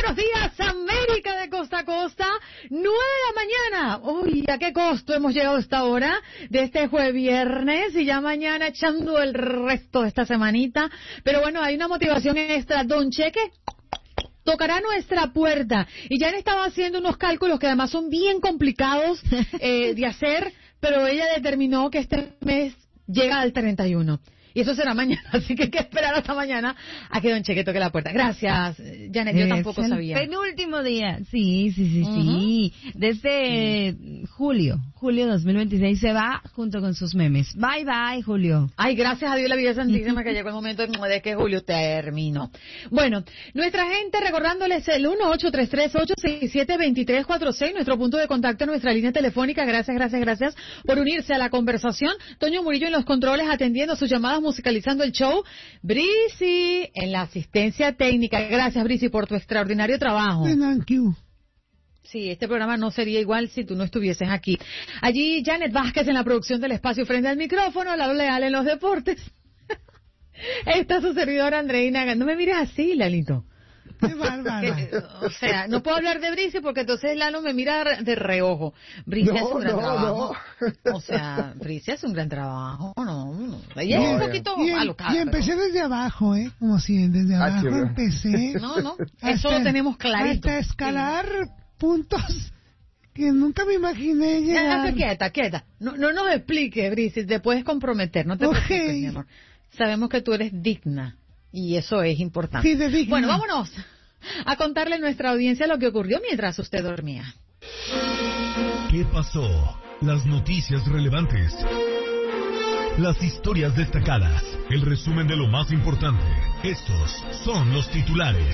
buenos días, América de costa a costa, 9 de la mañana. Uy, ¿a qué costo hemos llegado a esta hora de este jueves viernes? Y ya mañana echando el resto de esta semanita. Pero bueno, hay una motivación extra. Don Cheque tocará nuestra puerta. Y ya han estado haciendo unos cálculos que además son bien complicados de hacer, pero ella determinó que este mes llega al 31. Y eso será mañana, así que hay que esperar hasta mañana a que Don Cheque toque la puerta. Gracias, Janet, yo tampoco sabía. Penúltimo día, sí. Desde julio 2026 se va junto con sus memes. Bye, bye, Julio. Ay, gracias a Dios la vida santísima que llegó el momento de que julio terminó. Bueno, nuestra gente recordándoles el 1-833-867-2346, nuestro punto de contacto, nuestra línea telefónica. Gracias por unirse a la conversación. Toño Murillo en los controles atendiendo sus llamadas, musicalizando el show. Brisi en la asistencia técnica. Gracias, Brisi, por tu extraordinario trabajo. Thank you. Sí, este programa no sería igual si tú no estuvieses aquí. Allí Janet Vázquez en la producción del espacio frente al micrófono, Lalo Leal en los deportes. Está su servidora Andreina. No me mires así, Lalito. Qué bárbara. O sea, no puedo hablar de Brice porque entonces Lalo me mira de reojo. Brice hace un gran trabajo. No. O sea, Brice hace un gran trabajo. No. Ella es un poquito alocada. Y empecé desde abajo, como si desde abajo empecé. No. Eso lo tenemos clarito. Hasta escalar puntos que nunca me imaginé llegar. Quieta. No nos expliques, Brice. Te puedes comprometer. No te preocupes, mi amor. Sabemos que tú eres digna. Y eso es importante. Sí, de digna. Bueno, vámonos a contarle a nuestra audiencia lo que ocurrió mientras usted dormía. ¿Qué pasó? Las noticias relevantes. Las historias destacadas. El resumen de lo más importante. Estos son los titulares.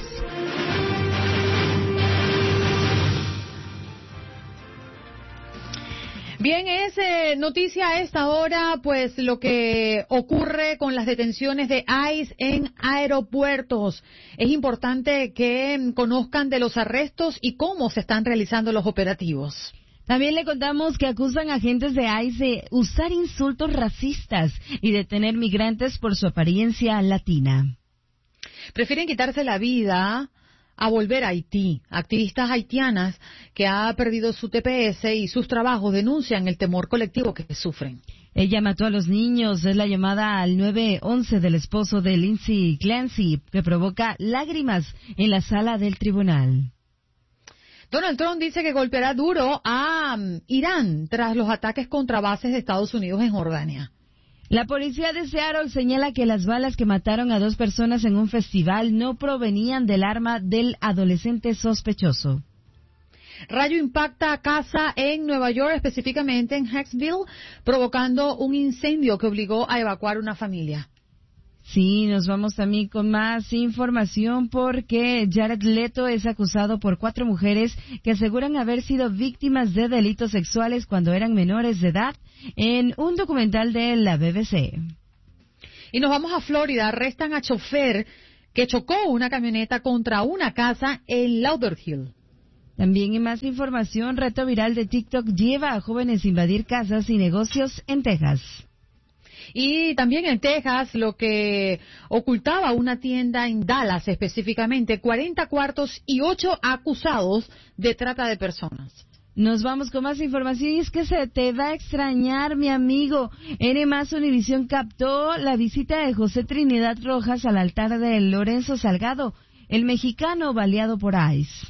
Bien, es noticia a esta hora, pues lo que ocurre con las detenciones de ICE en aeropuertos. Es importante que conozcan de los arrestos y cómo se están realizando los operativos. También le contamos que acusan a agentes de ICE de usar insultos racistas y detener migrantes por su apariencia latina. Prefieren quitarse la vida a volver a Haití. Activistas haitianas que ha perdido su TPS y sus trabajos denuncian el temor colectivo que sufren. Ella mató a los niños, es la llamada al 911 del esposo de Lindsay Clancy, que provoca lágrimas en la sala del tribunal. Donald Trump dice que golpeará duro a Irán tras los ataques contra bases de Estados Unidos en Jordania. La policía de Seattle señala que las balas que mataron a 2 personas en un festival no provenían del arma del adolescente sospechoso. Rayo impacta a casa en Nueva York, específicamente en Hicksville, provocando un incendio que obligó a evacuar una familia. Sí, nos vamos también con más información porque Jared Leto es acusado por 4 mujeres que aseguran haber sido víctimas de delitos sexuales cuando eran menores de edad en un documental de la BBC. Y nos vamos a Florida. Arrestan a chofer que chocó una camioneta contra una casa en Lauderhill. También en más información, reto viral de TikTok lleva a jóvenes a invadir casas y negocios en Texas. Y también en Texas, lo que ocultaba una tienda en Dallas específicamente, 40 cuartos y 8 acusados de trata de personas. Nos vamos con más información y es que se te va a extrañar, mi amigo. N+ Univisión captó la visita de José Trinidad Rojas al altar de Lorenzo Salgado, el mexicano baleado por ICE.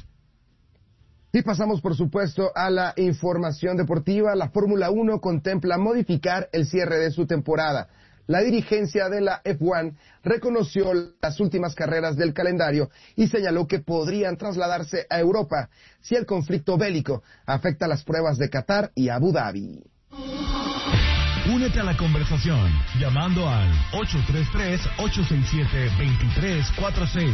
Y pasamos, por supuesto, a la información deportiva. La Fórmula 1 contempla modificar el cierre de su temporada. La dirigencia de la F1 reconoció las últimas carreras del calendario y señaló que podrían trasladarse a Europa si el conflicto bélico afecta las pruebas de Qatar y Abu Dhabi. Únete a la conversación llamando al 833-867-2346.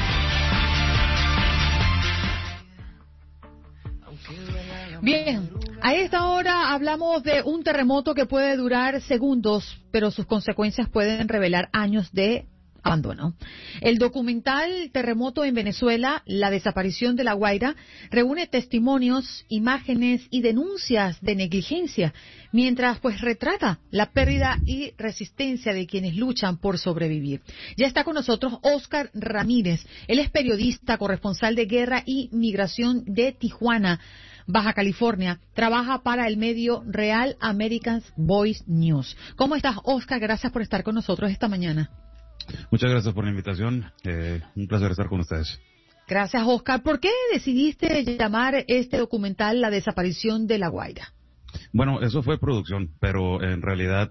Bien, a esta hora hablamos de un terremoto que puede durar segundos, pero sus consecuencias pueden revelar años de abandonó. El documental Terremoto en Venezuela, la desaparición de La Guaira, reúne testimonios, imágenes y denuncias de negligencia, mientras pues retrata la pérdida y resistencia de quienes luchan por sobrevivir. Ya está con nosotros Óscar Ramírez. Él es periodista, corresponsal de guerra y migración de Tijuana, Baja California. Trabaja para el medio Real American Voice News. ¿Cómo estás, Óscar? Gracias por estar con nosotros esta mañana. Muchas gracias por la invitación. Un placer estar con ustedes. Gracias, Óscar. ¿Por qué decidiste llamar este documental La desaparición de La Guaira? Bueno, eso fue producción, pero en realidad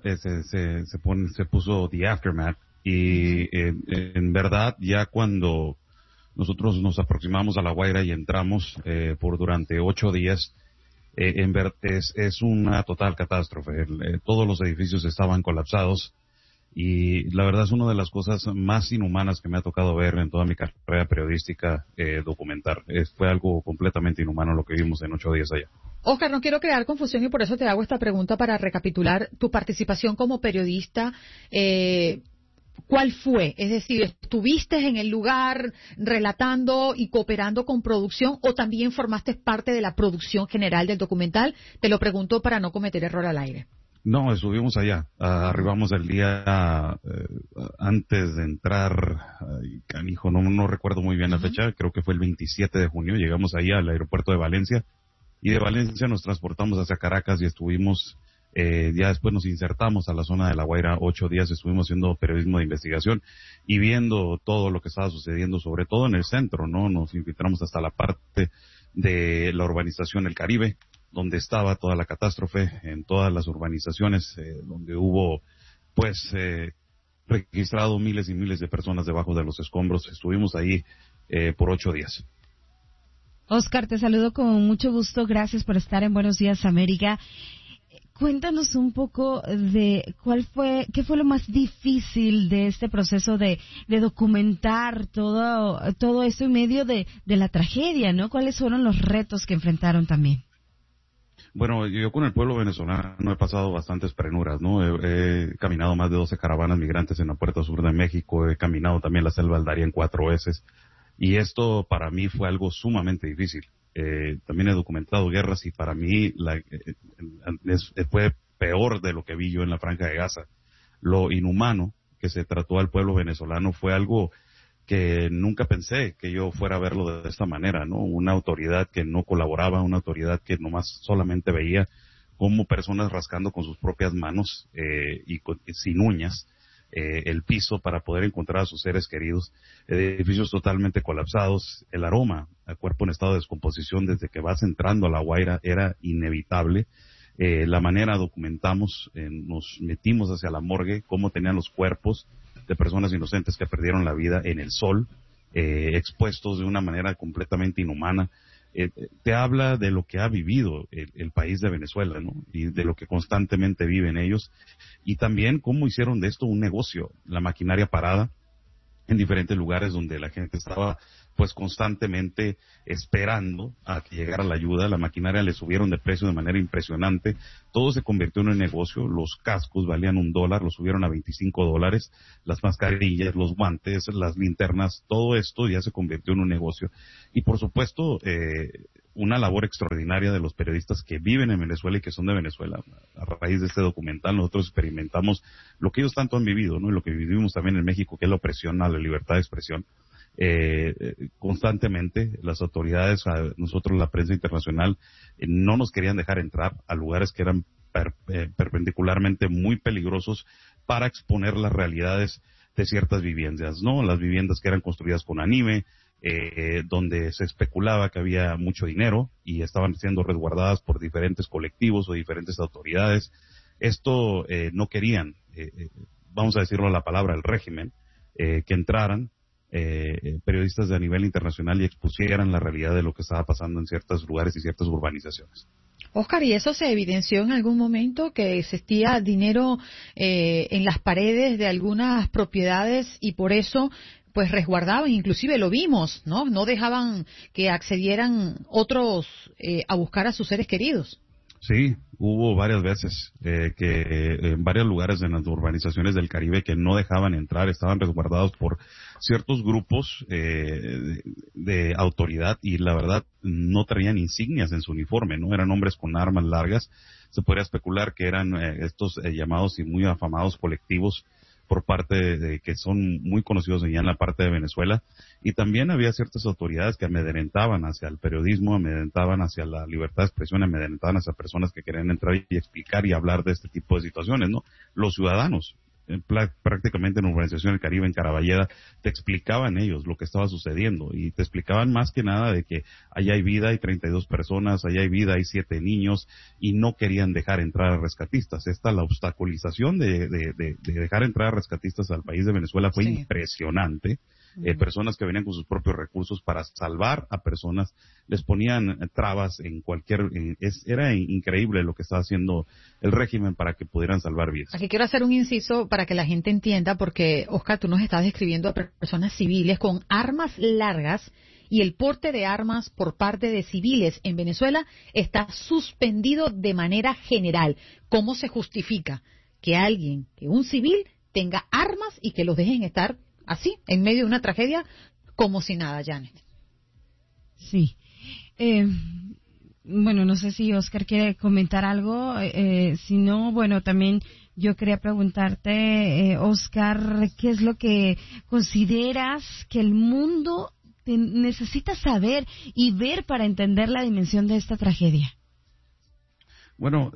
se puso The Aftermath y en verdad ya cuando nosotros nos aproximamos a La Guaira y entramos durante 8 días, es una total catástrofe. Todos los edificios estaban colapsados. Y la verdad es una de las cosas más inhumanas que me ha tocado ver en toda mi carrera periodística documentar. Fue algo completamente inhumano lo que vimos en 8 días allá. Óscar, no quiero crear confusión y por eso te hago esta pregunta para recapitular tu participación como periodista. ¿Cuál fue? Es decir, ¿estuviste en el lugar relatando y cooperando con producción o también formaste parte de la producción general del documental? Te lo pregunto para no cometer error al aire. No, estuvimos allá. Arribamos el día antes de entrar, canijo, no recuerdo muy bien la fecha, creo que fue el 27 de junio. Llegamos ahí al aeropuerto de Valencia y de Valencia nos transportamos hacia Caracas y estuvimos, ya después nos insertamos a la zona de La Guaira. 8 días estuvimos haciendo periodismo de investigación y viendo todo lo que estaba sucediendo, sobre todo en el centro, ¿no? Nos infiltramos hasta la parte de la urbanización El Caribe, donde estaba toda la catástrofe, en todas las urbanizaciones, donde hubo, registrado miles y miles de personas debajo de los escombros. Estuvimos ahí por 8 días. Óscar, te saludo con mucho gusto. Gracias por estar en Buenos Días, América. Cuéntanos un poco de qué fue lo más difícil de este proceso de documentar todo esto en medio de la tragedia, ¿no? ¿Cuáles fueron los retos que enfrentaron también? Bueno, yo con el pueblo venezolano he pasado bastantes prenuras, ¿no? He caminado más de 12 caravanas migrantes en la puerta sur de México, he caminado también la selva del Darién 4 veces, y esto para mí fue algo sumamente difícil. También he documentado guerras y para mí fue peor de lo que vi yo en la Franja de Gaza. Lo inhumano que se trató al pueblo venezolano fue algo que nunca pensé que yo fuera a verlo de esta manera, ¿no? Una autoridad que no colaboraba, una autoridad que nomás solamente veía como personas rascando con sus propias manos sin uñas el piso para poder encontrar a sus seres queridos, edificios totalmente colapsados, el aroma al cuerpo en estado de descomposición desde que vas entrando a La Guaira era inevitable. La manera documentamos, nos metimos hacia la morgue, cómo tenían los cuerpos de personas inocentes que perdieron la vida en el sol, expuestos de una manera completamente inhumana. Te habla de lo que ha vivido el país de Venezuela, ¿no? Y de lo que constantemente viven ellos. Y también cómo hicieron de esto un negocio, la maquinaria parada en diferentes lugares donde la gente estaba pues constantemente esperando a que llegara la ayuda. La maquinaria le subieron de precio de manera impresionante, todo se convirtió en un negocio. Los cascos valían $1, los subieron a $25, las mascarillas, los guantes, las linternas, todo esto ya se convirtió en un negocio. Y por supuesto, una labor extraordinaria de los periodistas que viven en Venezuela y que son de Venezuela. A raíz de este documental nosotros experimentamos lo que ellos tanto han vivido, ¿no? Y lo que vivimos también en México, que es la opresión a la libertad de expresión. Constantemente las autoridades, nosotros la prensa internacional, no nos querían dejar entrar a lugares que eran perpendicularmente muy peligrosos para exponer las realidades de ciertas viviendas, ¿no? Las viviendas que eran construidas con anime, donde se especulaba que había mucho dinero y estaban siendo resguardadas por diferentes colectivos o diferentes autoridades. Esto no querían, vamos a decirlo a la palabra, el régimen, que entraran periodistas de a nivel internacional y expusieran la realidad de lo que estaba pasando en ciertos lugares y ciertas urbanizaciones. Óscar, ¿y eso se evidenció en algún momento, que existía dinero en las paredes de algunas propiedades y por eso pues resguardaban, inclusive lo vimos, no dejaban que accedieran otros a buscar a sus seres queridos? Sí, hubo varias veces que en varios lugares en las urbanizaciones del Caribe que no dejaban entrar, estaban resguardados por ciertos grupos de autoridad y la verdad no traían insignias en su uniforme, ¿no? Eran hombres con armas largas. Se podría especular que eran estos llamados y muy afamados colectivos por parte de que son muy conocidos allá en la parte de Venezuela, y también había ciertas autoridades que amedrentaban hacia el periodismo, amedrentaban hacia la libertad de expresión, amedrentaban hacia personas que querían entrar y explicar y hablar de este tipo de situaciones, ¿no? Los ciudadanos, prácticamente en Urbanización del Caribe, en Caraballeda, te explicaban ellos lo que estaba sucediendo y te explicaban más que nada de que allá hay vida, hay 32 personas, allá hay vida, hay 7 niños y no querían dejar entrar a rescatistas. La obstaculización de dejar entrar a rescatistas al país de Venezuela fue impresionante. Personas que venían con sus propios recursos para salvar a personas, les ponían trabas en era increíble lo que estaba haciendo el régimen para que pudieran salvar vidas. Aquí quiero hacer un inciso para que la gente entienda, porque Oscar, tú nos estás describiendo a personas civiles con armas largas, y el porte de armas por parte de civiles en Venezuela está suspendido de manera general. ¿Cómo se justifica que un civil tenga armas y que los dejen estar así, en medio de una tragedia, como si nada, Janet? Sí. Bueno, no sé si Oscar quiere comentar algo. Si no, bueno, también yo quería preguntarte, Oscar, ¿qué es lo que consideras que el mundo necesita saber y ver para entender la dimensión de esta tragedia? Bueno,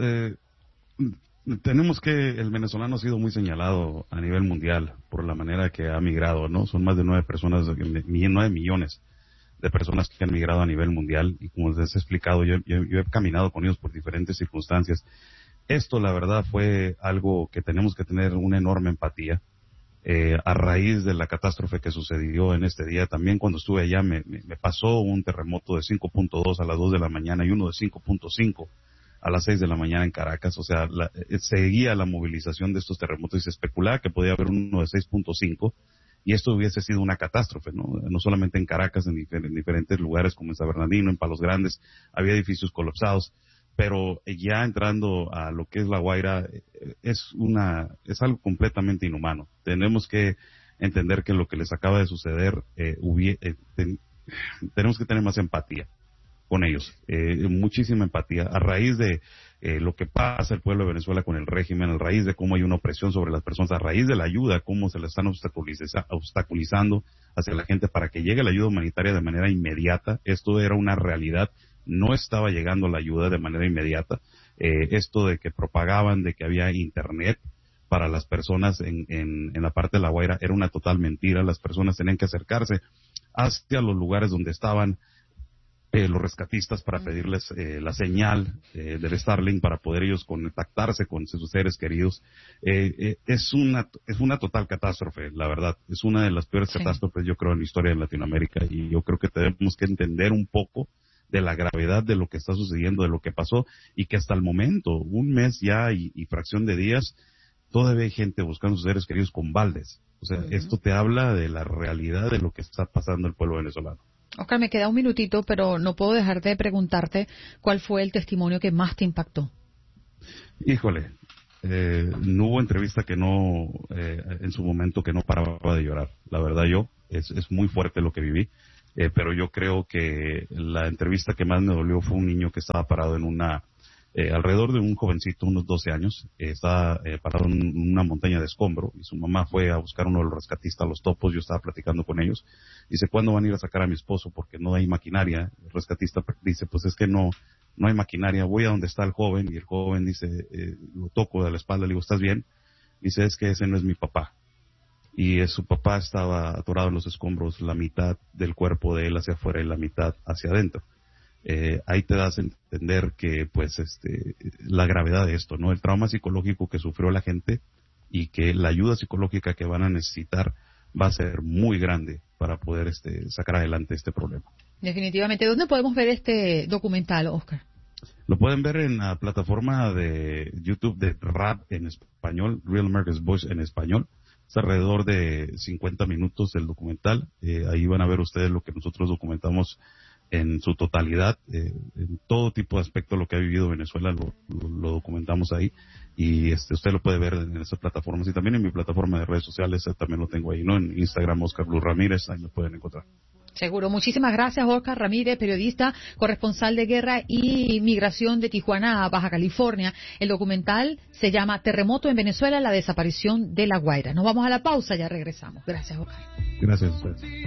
tenemos que el venezolano ha sido muy señalado a nivel mundial por la manera que ha migrado, ¿no? Son más de 9 millones de personas que han migrado a nivel mundial, y como les he explicado, yo he caminado con ellos por diferentes circunstancias. Esto, la verdad, fue algo que tenemos que tener una enorme empatía. A raíz de la catástrofe que sucedió en este día, también cuando estuve allá me pasó un terremoto de 5.2 a las 2 de la mañana y uno de 5.5 a las 6 de la mañana en Caracas. O sea, seguía la movilización de estos terremotos y se especulaba que podía haber uno de 6.5 y esto hubiese sido una catástrofe, ¿no? No solamente en Caracas, en diferentes lugares como en San Bernardino, en Palos Grandes, había edificios colapsados, pero ya entrando a lo que es La Guaira, es algo completamente inhumano. Tenemos que entender que lo que les acaba de suceder, tenemos que tener más empatía con ellos, muchísima empatía, a raíz de lo que pasa el pueblo de Venezuela con el régimen, a raíz de cómo hay una opresión sobre las personas, a raíz de la ayuda, cómo se le están obstaculizando hacia la gente para que llegue la ayuda humanitaria de manera inmediata. Esto era una realidad, no estaba llegando la ayuda de manera inmediata. Esto de que propagaban de que había internet para las personas en la parte de La Guaira era una total mentira. Las personas tenían que acercarse hacia los lugares donde estaban los rescatistas para pedirles la señal del Starlink para poder ellos contactarse con sus seres queridos. Es una total catástrofe, la verdad. Es una de las peores catástrofes, yo creo, en la historia de Latinoamérica, y yo creo que tenemos que entender un poco de la gravedad de lo que está sucediendo, de lo que pasó, y que hasta el momento, un mes ya y fracción de días, todavía hay gente buscando sus seres queridos con baldes. O sea, esto te habla de la realidad de lo que está pasando el pueblo venezolano. Oscar, me queda un minutito, pero no puedo dejarte de preguntarte cuál fue el testimonio que más te impactó. Híjole, no hubo entrevista que en su momento que no paraba de llorar. La verdad es muy fuerte lo que viví, pero yo creo que la entrevista que más me dolió fue un niño que estaba parado en alrededor de un jovencito, unos 12 años, estaba parado en una montaña de escombro, y su mamá fue a buscar uno de los rescatistas, los topos. Yo estaba platicando con ellos. Dice, ¿cuándo van a ir a sacar a mi esposo? Porque no hay maquinaria. El rescatista dice, pues es que no hay maquinaria. Voy a donde está el joven, y el joven dice, lo toco de la espalda, le digo, ¿estás bien? Dice, es que ese no es mi papá. Y su papá estaba atorado en los escombros, la mitad del cuerpo de él hacia afuera y la mitad hacia adentro. Ahí te das a entender que pues la gravedad de esto, ¿no? El trauma psicológico que sufrió la gente, y que la ayuda psicológica que van a necesitar va a ser muy grande para poder sacar adelante este problema. Definitivamente. ¿Dónde podemos ver este documental, Oscar? Lo pueden ver en la plataforma de YouTube de RAV en español, Real America's Voice en español. Es alrededor de 50 minutos el documental. Ahí van a ver ustedes lo que nosotros documentamos en su totalidad, en todo tipo de aspecto de lo que ha vivido Venezuela, lo documentamos ahí, y usted lo puede ver en esas plataformas, y también en mi plataforma de redes sociales, también lo tengo ahí, ¿no? En Instagram, Oscar Blue Ramírez, ahí me pueden encontrar. Seguro. Muchísimas gracias, Oscar Ramírez, periodista, corresponsal de guerra y migración de Tijuana a Baja California. El documental se llama Terremoto en Venezuela, la desaparición de La Guaira. Nos vamos a la pausa, ya regresamos. Gracias, Oscar. Gracias a ustedes.